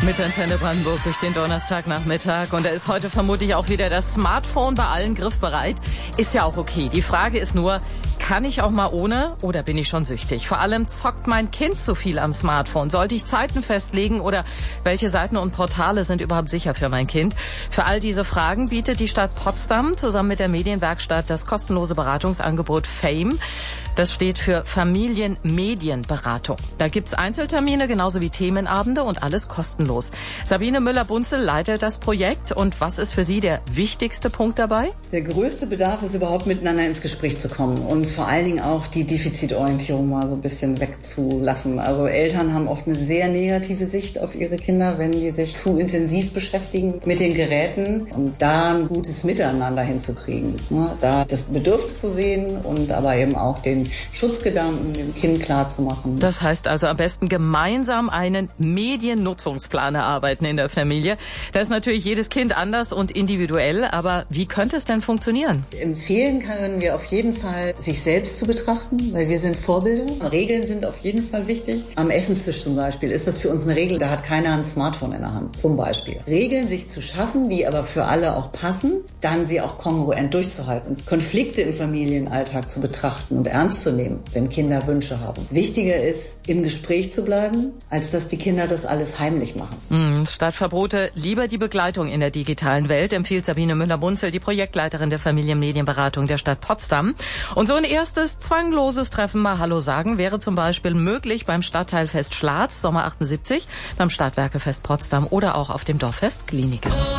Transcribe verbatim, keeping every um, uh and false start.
Mit Antenne Brandenburg durch den Donnerstagnachmittag. Und da ist heute vermutlich auch wieder das Smartphone bei allen griffbereit. Ist ja auch okay. Die Frage ist nur, kann ich auch mal ohne oder bin ich schon süchtig? Vor allem, zockt mein Kind zu viel am Smartphone? Sollte ich Zeiten festlegen oder welche Seiten und Portale sind überhaupt sicher für mein Kind? Für all diese Fragen bietet die Stadt Potsdam zusammen mit der Medienwerkstatt das kostenlose Beratungsangebot FAME. Das steht für Familienmedienberatung. Da gibt's Einzeltermine genauso wie Themenabende und alles kostenlos. Sabine Müller-Bunzel leitet das Projekt. Und was ist für Sie der wichtigste Punkt dabei? Der größte Bedarf ist überhaupt miteinander ins Gespräch zu kommen und vor allen Dingen auch die Defizitorientierung mal so ein bisschen wegzulassen. Also Eltern haben oft eine sehr negative Sicht auf ihre Kinder, wenn die sich zu intensiv beschäftigen mit den Geräten, und da ein gutes Miteinander hinzukriegen. Da das Bedürfnis zu sehen und aber eben auch den Schutzgedanken dem Kind klarzumachen. Das heißt also am besten gemeinsam einen Mediennutzungsplan erarbeiten in der Familie. Da ist natürlich jedes Kind anders und individuell, aber wie könnte es denn funktionieren? Empfehlen können wir auf jeden Fall, sich selbst zu betrachten, weil wir sind Vorbilder. Regeln sind auf jeden Fall wichtig. Am Essenstisch zum Beispiel ist das für uns eine Regel, da hat keiner ein Smartphone in der Hand, zum Beispiel. Regeln sich zu schaffen, die aber für alle auch passen, dann sie auch kongruent durchzuhalten. Konflikte im Familienalltag zu betrachten und ernst zu nehmen, wenn Kinder Wünsche haben. Wichtiger ist, im Gespräch zu bleiben, als dass die Kinder das alles heimlich machen. Mm, statt Verbote lieber die Begleitung in der digitalen Welt, empfiehlt Sabine Müller-Bunzel, die Projektleiterin der Familienmedienberatung der Stadt Potsdam. Und so ein erstes zwangloses Treffen, mal Hallo sagen, wäre zum Beispiel möglich beim Stadtteilfest Schlatz, Sommer achtundsiebzig, beim Stadtwerkefest Potsdam oder auch auf dem Dorffest Glienicke.